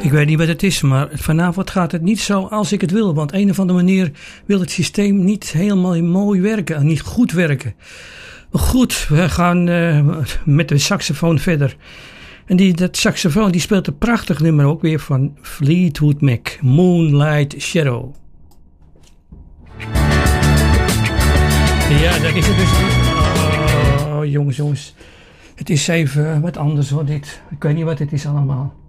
Ik weet niet wat het is, maar vanavond gaat het niet zo als ik het wil. Want een of andere manier wil het systeem niet helemaal mooi werken. Niet goed werken. Maar goed, we gaan met de saxofoon verder. En dat saxofoon die speelt een prachtig nummer ook weer van Fleetwood Mac. Moonlight Shadow. Ja, dat is het dus. Oh, jongens. Het is even wat anders hoor dit. Ik weet niet wat het is allemaal.